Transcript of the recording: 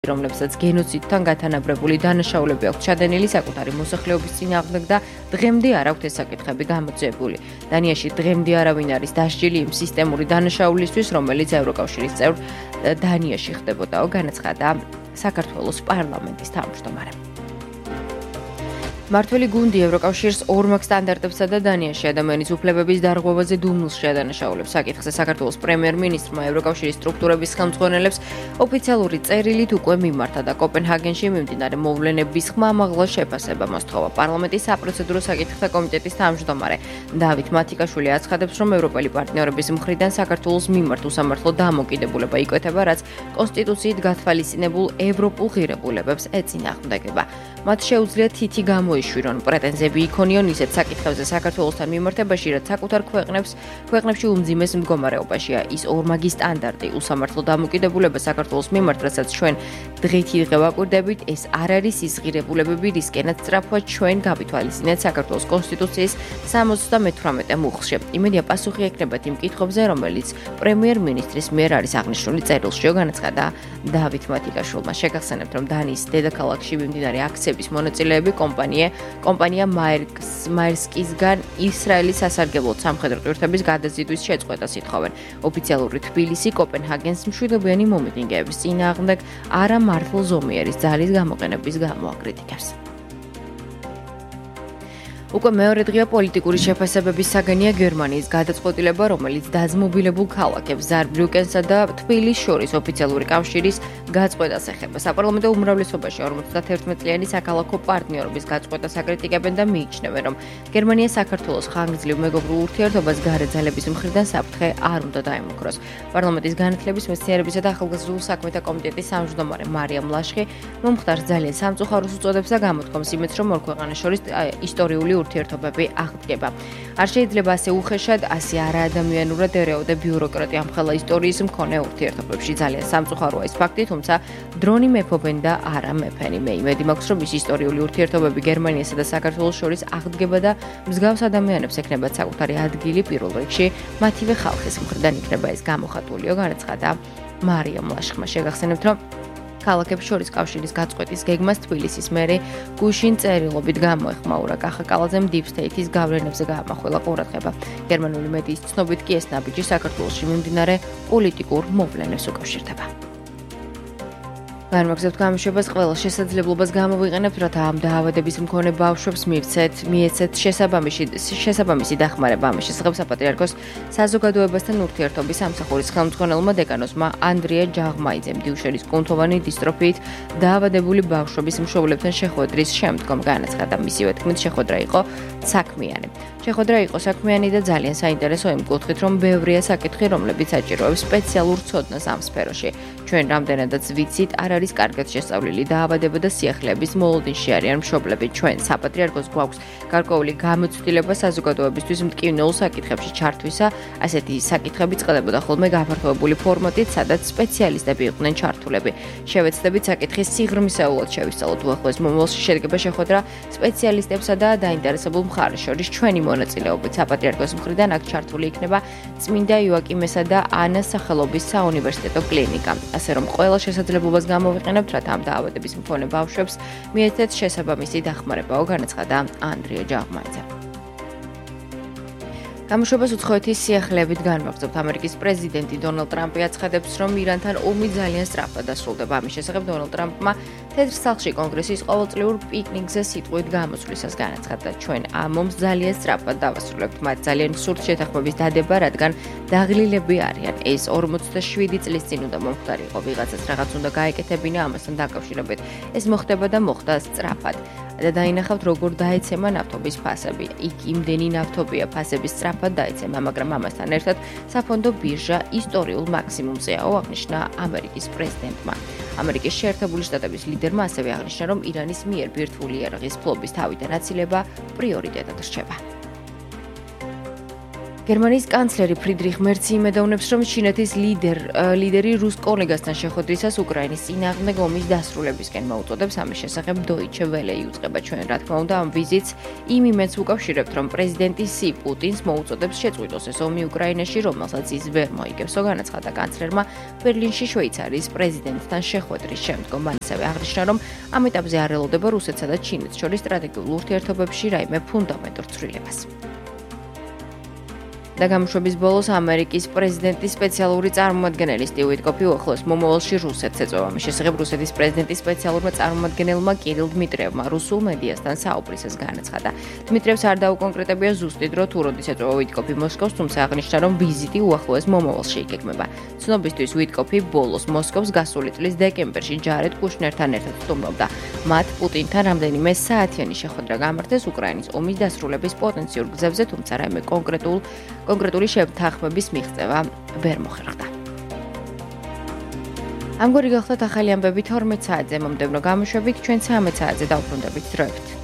რომლებსაც გენოციდთან გათანაბრებული დანაშაულები აქვს ჩადენილი საკუთარი მოსახლეობის წინააღმდეგ და დღემდე არ აქვთ ეს საკითხები გამოძიებული. დანიაში დღემდე არავინ არის დასჯილი იმ სისტემური დანაშაულისთვის, რომელიც ევროკავშირის წევრ დანიაში ხდებოდაო, განაცხადა საქართველოს პარლამენტის თავმჯდომარე. მართველი გუნდი ევროკავშირის ორმაგ სტანდარტებსა და დანიაში ადამიანის უფლებების დარღვევაზე დუმილს შეადანაშაულებს. საკითხზე საქართველოს პრემიერ-მინისტრმა ევროკავშირის სტრუქტურების ხელმძღვანელებს ოფიციალური წერილით უკვე მიმართა და კოპენჰაგენში მიმდინარე მოვლენების ხმამაღლა შეფასება მოსთხოვა. პარლამენტის საპროცედურო საკითხთა კომიტეტის თავმჯდომარე დავით მათიკაშვილი აცხადებს, რომ ევროპელი პარტნიორების მხრიდან საქართველოს მიმართ უსამართლო დამოკიდებულება იკვეთება, რაც კონსტიტუციით გათვალისწინებულ ევროპულ ღირებულებებს ეწინააღმდეგება. მათ შეუძლიათ თითი გამოიშვირონ პრეტენზიები იქონიონ ისეთ საკითხებზე საქართველოსთან მიმართებაში, რაც საკუთარ ქვეყნებში უმძიმეს მდგომარეობაშია. ის ორმაგი სტანდარტი უსამართლო დამოკიდებულება საქართველოს მიმართ, რასაც ჩვენ დღითიდღე ვაკვირდებით, ეს არ არის ის ღირებულებები, რისკენაც სწრაფად ჩვენ გავითვალისწინეთ საქართველოს კონსტიტუციის 78 მუხლში. იმედია პასუხი ექნებათ იმ კითხვებზე, რომელიც პრემიერ-მინისტრის მიერ არის აღნიშნული წერილში, განაცხადა დავით მათიკაშვილმა. შეგახსენებთ, რომ დანიის დედაქალაქში მიმდინარე აქციების მონაწილეები კომპანია მაერსკისგან ისრაელის სასარგებლო სამხედრო ტვირთების გადაზიდვის შეწყვეტას ითხოვენ. ოფიციალური თბილისი კოპენჰაგენს მშვიდობიანი მომიტინგეების წინააღმდეგ არა მართლზომიერის ძალის გამოყენების გამო აკრიტიკებს. უკვე მეორე დღეა პოლიტიკური შეფასებების საგანია გერმანიის გადაწყვეტილება, რომელიც დაძმობილებულ ქალაქებს ზარბრიუკენსა და თბილისს შორის ოფიციალური კავშირის გაწყვეტას ეხება. საპარლამენტო უმრავლესობაში 51 წლიანი საქალაქო პარტნიორობის გაწყვეტას აკრიტიკებენ და მიიჩნევენ, რომ გერმანია საქართველოს ხანგრძლივ მეგობრულ ურთიერთობას გარე ძალების მხრიდან საფრთხე არ უნდა დაემუქროს. პარლამენტის განათლების, მეცნიერებისა და ახალგაზრდულ საქმეთა კომიტეტის თავმჯდომარე მარიამ ლაშხი მომხდარს ძალიან სამწუხაროს უწოდებს და გამოთქვამს იმედს, რომ ორ ქვეყანას შორის ისტორიული ურთიერთობები აღდგება. არ შეიძლება ასე უხეშად, ასე არაადამიანურად ერეოდა ბიუროკრატია ამხელა ისტორიის მქონე ურთიერთობებში. ძალიან სამწუხაროა ეს ფაქტი, თუმცა დრონი მეფობენ და არა მეფენი. მე იმედი მაქვს, რომ ის ისტორიული ურთიერთობები გერმანიასა და საქართველოს შორის აღდგება და მსგავს ადამიანებს ექნებათ საკუთარი ადგილი პირველ რიგში, მათივე ხალხის მხრიდან იქნება ეს გამოხატულიო, განაცხადა მარიამ ლაშხმა. შეგახსენებთ, რომ ქალაქებს შორის კავშირის გაწყვეტის გეგმას თბილისის მერი გუშინ წერილობით გამოეხმაურა. კახა კალაძემ 딥 სტეითის გავლენებზე გაამახვილა ყურადღება. გერმანული მედიის ცნობით კი ეს ნაბიჯი საქართველოში მიმდინარე პოლიტიკურ მოვლენებს უკავშირდება. განმაგზავნებთ გამოშვებას ყველა შესაძლებლობას გამოვიყენებთ, რათა ამ დაავადების მქონე ბავშვებს მიეცეთ შესაბამისი დახმარება. ამის შესახებ საპატრიარქოს საზოგადოებასთან ურთიერთობის სამსახურის ხელმძღვანელმა დეკანოსმა ანდრია ჯაღმაიძემ დიუშერის კუნთოვანი დისტროფიით დაავადებული ბავშვების მშობლებთან შეხვედრის შემდგომ განაცხადა. მისივე თქმით, შეხვედრა იყო საქმიანი. შეხვედრა იყო საქმიანი და ძალიან საინტერესო იმ კუთხით, რომ ბევრია საკითხი, რომლებიც საჭიროებს სპეციალურ ცოდნას ამ სფეროში. ჩვენ რამდენადაც ვიცით, არ არის კარგად შესწავლილი დაავადება და სიახლეების მოლოდინში არიან მშობლები. ჩვენ საპატრიარქოს გვაქვს გარკვეული გამოცდილება საზოგადოებისთვის მტკივნეულ საკითხებში ჩართვისა. ასეთი საკითხები წყდებოდა ხოლმე გაფართოებული ფორმატით, სადაც სპეციალისტები იყვნენ ჩართულები. შევეცდებით საკითხის სიღრმისეულად შევისწავლოთ. უახლოეს მომავალში შედგება შეხვედრა სპეციალისტებსა და დაინტერესებულ მხარეს შორის. ჩვენი მონაწილეობით საპატრიარქოს მხრიდან აქ ჩართული იქნება წმინდა იოაკიმესა და ანას სახელობის საუნივერსიტეტო კლინიკა. ასე რომ ყველა შესაძლებლობას გამოვიყენებთ, რათა ამ დაავადების მქონე ბავშვებს მიეცეთ შესაბამისი დახმარებაო, განაცხადა ანდრია ჯაღმაიძე. გამოშვებას უცხოეთის სიახლეებით განვაგრძობთ. ამერიკის პრეზიდენტი დონალდ ტრამპი აცხადებს, რომ ირანთან ომი ძალიან სწრაფად დასრულდება. ამის შესახებ დონალდ ტრამპმა თეთრ სახლში კონგრესის ყოველწლიურ პიკნიკზე სიტყვით გამოსვლისას განაცხადა, ჩვენ ამ ომს ძალიან სწრაფად დავასრულებთ. მათ ძალიან სურთ შეთანხმების დადება, რადგან დაღლილები არიან. ეს 47 წლის წინ უნდა მომხდარიყო. ვიღაცას რაღაც უნდა გაეკეთებინა ამასთან დაკავშირებით. ეს მოხდება და მოხდა სწრაფად. და დაინახავთ, როგორ დაეცემა ნავთობის ფასები. იქ იმდენი ნავთობია, ფასების სწრაფად დაეცემა, მაგრამ ამასთან ერთად საფონდო ბირჟა ისტორიულ მაქსიმუმზეაო, აღნიშნა ამერიკის პრეზიდენტმა. ამერიკის შეერთებული შტატების ლიდერმა ასევე აღნიშნა, რომ ირანის მიერ ბირთვული იარაღის ფლობის თავიდან აცილება პრიორიტეტად რჩება. გერმანიის კანცლერი ფრიდრიხ მერცი იმედოვნებს, რომ ჩინეთის ლიდერი რუს კოლეგასთან შეხვედრისას უკრაინის წინააღმდეგ ომის დასრულებისკენ მოუწოდებს. ამის შესახებ Deutsche Welle იუწყება ჩვენ, რა თქმა უნდა, ამ ვიზიტს იმ იმედს უკავშირებთ, რომ პრეზიდენტი სი პუტინს მოუწოდებს შეწყვიტოს ეს ომი უკრაინაში, რომელსაც ის ვერ მოიგებსო, განაცხადა კანცლერმა ბერლინში შვეიცარიის პრეზიდენტთან შეხვედრის შემდგომ. მან ასევე აღნიშნა, რომ ამ ეტაპზე არ ელოდება რუსეთსა და ჩინეთს შორის სტრატეგიულ ურთიერთობებში რაიმე ფუნდამენტურ ცვლილებას. და გამოშვების ბოლოს ამერიკის პრეზიდენტის სპეციალური წარმომადგენელი სტივ ვიტკოფი უახლოეს მომავალში რუსეთს ეწევა. ამის შესახებ რუსეთის პრეზიდენტის სპეციალურმა წარმომადგენელმა კირილ დმიტრიევმა რუსულ მედიასთან საუბრისას განაცხადა. დმიტრიევს არ დაუკონკრეტებია ზუსტი დრო თუ როდის ეწევა ვიტკოფი მოსკოვს, თუმცა აღნიშნა, რომ ვიზიტი უახლოეს მომავალში იგეგმება. ცნობისთვის ვიტკოფი ბოლოს მოსკოვს გასული წლის დეკემბერში ჯარედ კუშნერთან ერთად სტუმრობდა. მათ პუტინთან რამდენიმე საათიანი შეხვედრა გამართეს უკრაინის ომის დასრულების პოტენციურ გზებზე, თუმცა რაიმე კონკრეტული შეთანხმების მიღწევა ვერ მოხერხდა. ამგვარი გახლავთ ახალი ამბები 12 საათზე მომდევნო გამოშვებით, ჩვენ 13 საათზე დავბრუნდებით დროებით.